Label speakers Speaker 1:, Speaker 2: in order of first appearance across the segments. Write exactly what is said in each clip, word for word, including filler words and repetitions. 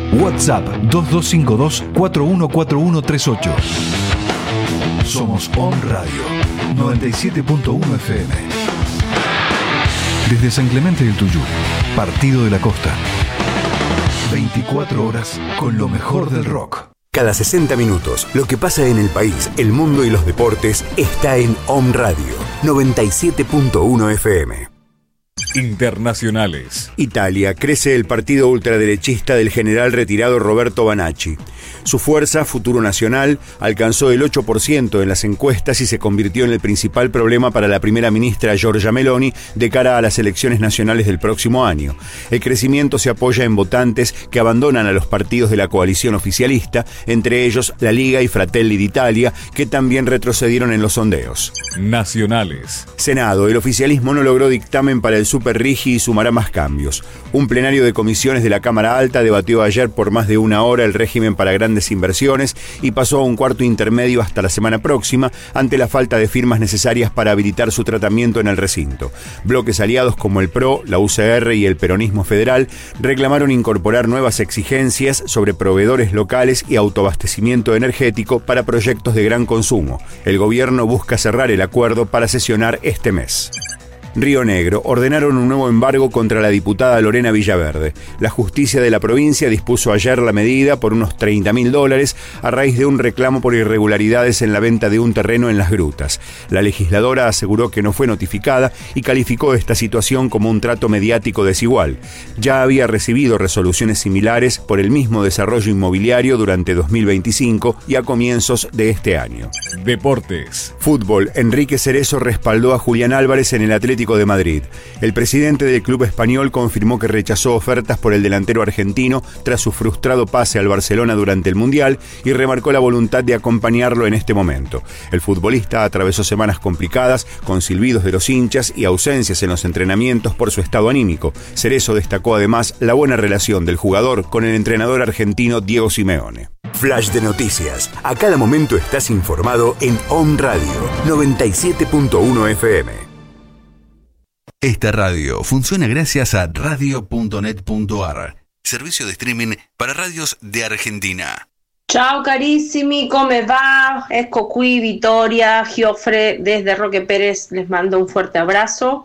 Speaker 1: WhatsApp dos dos cinco dos, cuatro uno cuatro uno tres ocho. Somos On Radio noventa y siete punto uno F M. Desde San Clemente del Tuyú, Partido de la Costa. veinticuatro horas con lo mejor del rock.
Speaker 2: Cada sesenta minutos, lo que pasa en el país, el mundo y los deportes está en On Radio noventa y siete punto uno F M.
Speaker 3: Internacionales.
Speaker 2: Italia, crece el partido ultraderechista del general retirado Roberto Banacci. Su fuerza, Futuro Nacional, alcanzó el ocho por ciento en las encuestas y se convirtió en el principal problema para la primera ministra Giorgia Meloni de cara a las elecciones nacionales del próximo año. El crecimiento se apoya en votantes que abandonan a los partidos de la coalición oficialista, entre ellos la Liga y Fratelli d'Italia, que también retrocedieron en los sondeos.
Speaker 3: Nacionales.
Speaker 2: Senado, el oficialismo no logró dictamen para el Super Rigi y sumará más cambios. Un plenario de comisiones de la Cámara Alta debatió ayer por más de una hora el régimen para grandes inversiones y pasó a un cuarto intermedio hasta la semana próxima ante la falta de firmas necesarias para habilitar su tratamiento en el recinto. Bloques aliados como el P R O, la U C R y el Peronismo Federal reclamaron incorporar nuevas exigencias sobre proveedores locales y autoabastecimiento energético para proyectos de gran consumo. El gobierno busca cerrar el acuerdo para sesionar este mes. Río Negro, ordenaron un nuevo embargo contra la diputada Lorena Villaverde. La justicia de la provincia dispuso ayer la medida por unos treinta mil dólares a raíz de un reclamo por irregularidades en la venta de un terreno en Las Grutas. La legisladora aseguró que no fue notificada y calificó esta situación como un trato mediático desigual. Ya había recibido resoluciones similares por el mismo desarrollo inmobiliario durante dos mil veinticinco y a comienzos de este año.
Speaker 3: Deportes.
Speaker 2: Fútbol. Enrique Cerezo respaldó a Julián Álvarez en el Atlético de Madrid. El presidente del club español confirmó que rechazó ofertas por el delantero argentino tras su frustrado pase al Barcelona durante el Mundial y remarcó la voluntad de acompañarlo en este momento. El futbolista atravesó semanas complicadas con silbidos de los hinchas y ausencias en los entrenamientos por su estado anímico. Cerezo destacó además la buena relación del jugador con el entrenador argentino Diego Simeone.
Speaker 4: Flash de noticias. A cada momento estás informado en On Radio noventa y siete punto uno F M.
Speaker 1: Esta radio funciona gracias a radio punto net punto a r, servicio de streaming para radios de Argentina.
Speaker 5: Ciao carissimi, come va? Ecco qui Vittoria Giofre desde Roque Pérez, les mando un fuerte abrazo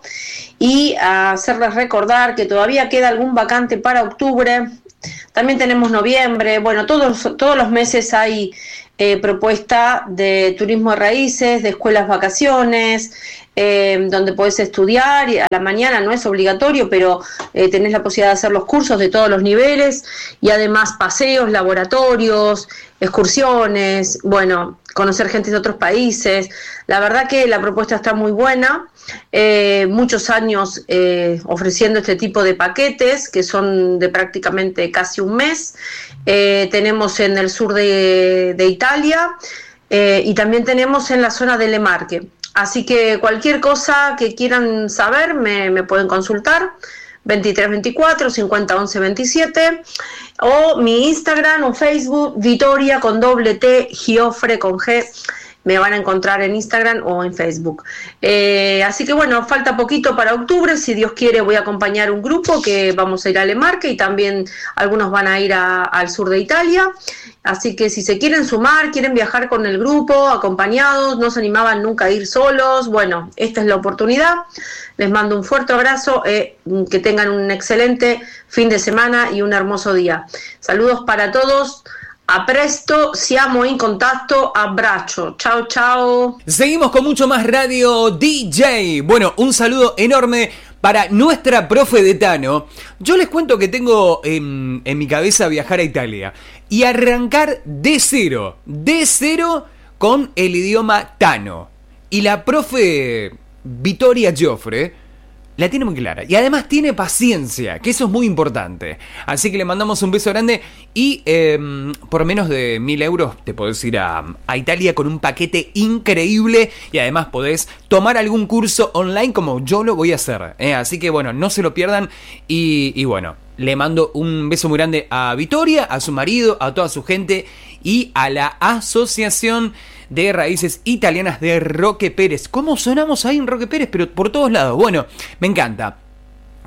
Speaker 5: y a hacerles recordar que todavía queda algún vacante para octubre, también tenemos noviembre, bueno, todos, todos los meses hay eh, propuesta de turismo de raíces, de escuelas vacaciones, Eh, donde podés estudiar y a la mañana, no es obligatorio, pero eh, tenés la posibilidad de hacer los cursos de todos los niveles y además paseos, laboratorios, excursiones, bueno, conocer gente de otros países. La verdad que la propuesta está muy buena, eh, muchos años eh, ofreciendo este tipo de paquetes que son de prácticamente casi un mes. Eh, tenemos en el sur de, de Italia eh, y también tenemos en la zona de Le Marche. Así que cualquier cosa que quieran saber me, me pueden consultar, veintitrés veinticuatro, cincuenta once veintisiete, o mi Instagram o Facebook, Vittoria con doble T, Giofre con G, me van a encontrar en Instagram o en Facebook. Eh, así que bueno, falta poquito para octubre, si Dios quiere voy a acompañar un grupo que vamos a ir a Le Marche y también algunos van a ir a, al sur de Italia. Así que si se quieren sumar, quieren viajar con el grupo, acompañados, no se animaban nunca a ir solos, bueno, esta es la oportunidad. Les mando un fuerte abrazo, eh, que tengan un excelente fin de semana y un hermoso día. Saludos para todos, a presto, siamo in contatto, abbraccio, chao chao.
Speaker 6: Seguimos con mucho más Radio D J. Bueno, un saludo enorme para nuestra profe de Tano. Yo les cuento que tengo en, en mi cabeza viajar a Italia y arrancar de cero, de cero con el idioma Tano. Y la profe Vittoria Giofre la tiene muy clara. Y además tiene paciencia, que eso es muy importante. Así que le mandamos un beso grande. Y eh, por menos de mil euros te podés ir a, a Italia con un paquete increíble. Y además podés tomar algún curso online como yo lo voy a hacer. ¿eh? Así que bueno, no se lo pierdan. Y, y bueno, le mando un beso muy grande a Vittoria, a su marido, a toda su gente y a la Asociación de Raíces Italianas de Roque Pérez. ¿Cómo sonamos ahí en Roque Pérez? Pero por todos lados. Bueno, me encanta.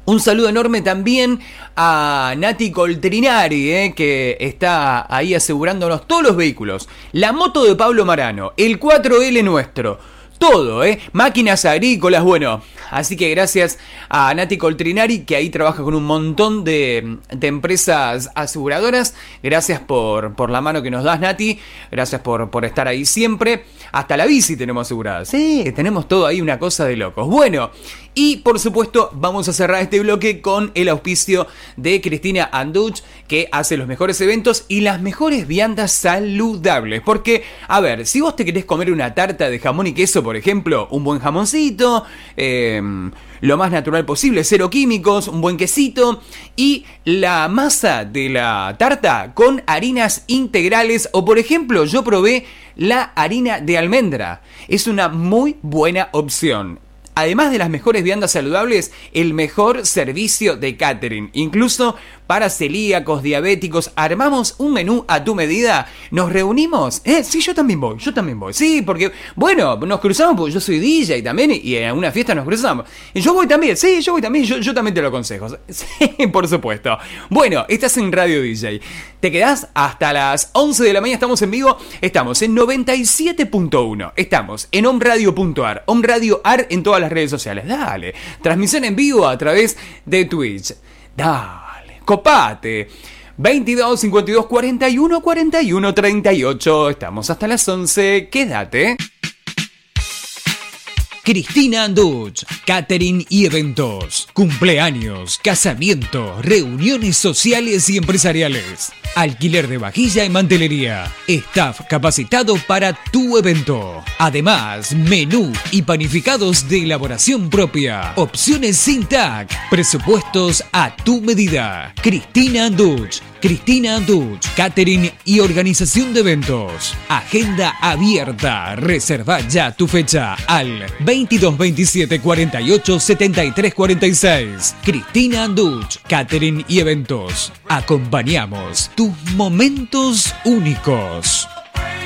Speaker 6: Un saludo enorme también a Nati Coltrinari, eh, que está ahí asegurándonos todos los vehículos. La moto de Pablo Marano, el cuatro L nuestro, todo, ¿eh? Máquinas agrícolas, bueno. Así que gracias a Nati Coltrinari, que ahí trabaja con un montón de, de empresas aseguradoras. Gracias por, por la mano que nos das, Nati. Gracias por, por estar ahí siempre. Hasta la bici tenemos asegurada. Sí, tenemos todo ahí, una cosa de locos. Bueno, y por supuesto vamos a cerrar este bloque con el auspicio de Cristina Anduch, que hace los mejores eventos y las mejores viandas saludables. Porque, a ver, si vos te querés comer una tarta de jamón y queso, por ejemplo, un buen jamoncito, eh, lo más natural posible, cero químicos, un buen quesito y la masa de la tarta con harinas integrales, o por ejemplo yo probé la harina de almendra, es una muy buena opción. Además de las mejores viandas saludables, el mejor servicio de catering, incluso para celíacos, diabéticos. Armamos un menú a tu medida. Nos reunimos. Eh, sí, yo también voy, yo también voy. Sí, porque, bueno, nos cruzamos porque yo soy D J también y en alguna fiesta nos cruzamos. Y yo voy también, sí, yo voy también, yo, yo también te lo aconsejo. Sí, por supuesto. Bueno, estás en Radio D J. Te quedás hasta las once de la mañana, estamos en vivo. Estamos en noventa y siete punto uno. Estamos en omradio punto ar. Omradio Ar en todas las redes sociales. Dale. Transmisión en vivo a través de Twitch. Dale. Copate. veintidós, cincuenta y dos, cuarenta y uno, cuarenta y uno, treinta y ocho. Estamos hasta las once. Quédate.
Speaker 3: Cristina Anduch, catering y eventos, cumpleaños, casamientos, reuniones sociales y empresariales, alquiler de vajilla y mantelería, staff capacitado para tu evento. Además, menú y panificados de elaboración propia, opciones sin tag, presupuestos a tu medida. Cristina Anduch. Cristina Anduch, catering y organización de eventos. Agenda abierta. Reserva ya tu fecha al veintidós veintisiete cuarenta y ocho setenta y tres cuarenta y seis. Cristina Anduch, catering y eventos. Acompañamos tus momentos únicos.